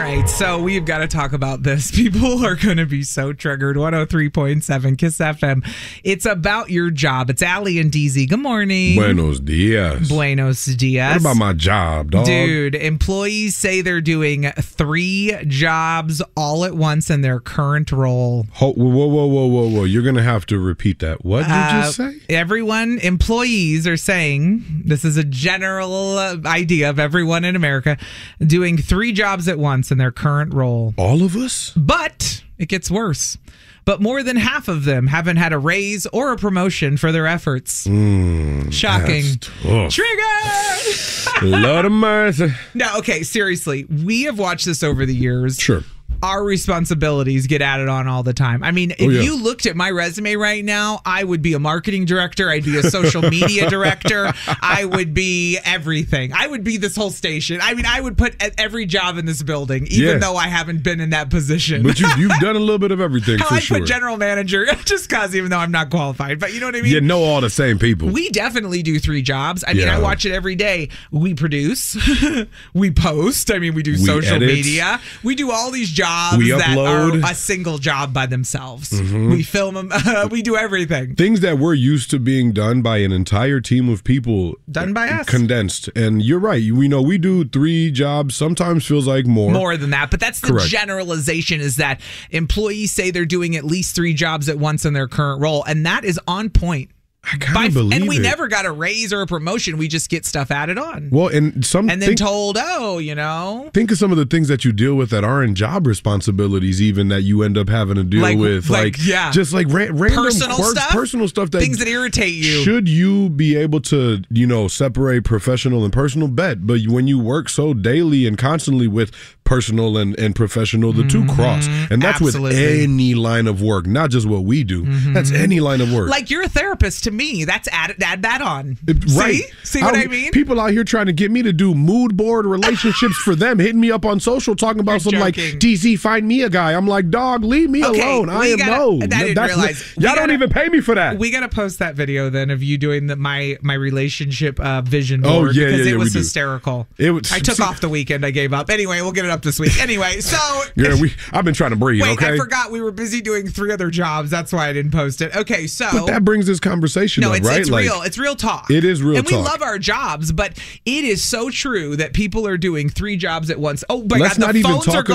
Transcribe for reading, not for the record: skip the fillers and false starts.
right, so we've got to talk about this. People are going to be so triggered. 103.7 Kiss FM. It's about your job. It's Allie and DZ. Good morning. Buenos dias. Buenos dias. What about my job, dog? Dude, employees say they're doing 3 jobs all at once in their current role. Whoa. You're going to have to repeat that. What did you just say? Employees are saying, this is a general idea of everyone in America, doing 3 jobs at once in their current role. All of us? But it gets worse. But more than half of them haven't had a raise or a promotion for their efforts. Shocking. Triggered! Lord of mercy. No, okay, seriously. We have watched this over the years. Sure. Our responsibilities get added on all the time. I mean, if you looked at my resume right now, I would be a marketing director. I'd be a social media director. I would be everything. I would be this whole station. I mean, I would put every job in this building, even though I haven't been in that position. But you've done a little bit of everything for I'd sure. put general manager just because, even though I'm not qualified. But you know what I mean? You know all the same people. We definitely do 3 jobs. I mean, I watch it every day. We produce. We post. I mean, we do social media. We do all these jobs that are a single job by themselves. We film them. We do everything. Things that we're used to being done by an entire team of people. Done by us. Condensed. And you're right. We know we do 3 jobs. Sometimes feels like more. More than that. But that's the generalization, is that employees say they're doing at least 3 jobs at once in their current role. And that is on point. I kind of believe and we it. never got a raise or a promotion. We just get stuff added on. Well, and then told, think of some of the things that you deal with that aren't job responsibilities, even that you end up having to deal with, just like random personal quirks, stuff, personal stuff, things that irritate you. Should you be able to, separate professional and personal? Bet, but when you work so daily and constantly with personal and professional, the two cross, and that's with any line of work, not just what we do. That's any line of work. Like, you're a therapist to me. That's add that on. Right? See what I mean? People out here trying to get me to do mood board relationships for them, hitting me up on social, talking about like, DZ, find me a guy. I'm like, dog, leave me alone. I didn't realize. Y'all don't even pay me for that. We got to post that video then of you doing my relationship vision board. Because it was hysterical. I took off the weekend. I gave up. Anyway, we'll get it up this week. Anyway, so I've been trying to breathe. Wait, okay, I forgot we were busy doing 3 other jobs. That's why I didn't post it. Okay, so but that brings this conversation up, right? It's real. It's real talk. It is real talk. And we talk. love our jobs, but it is so true that people are doing 3 jobs at once. Oh my God, the phones are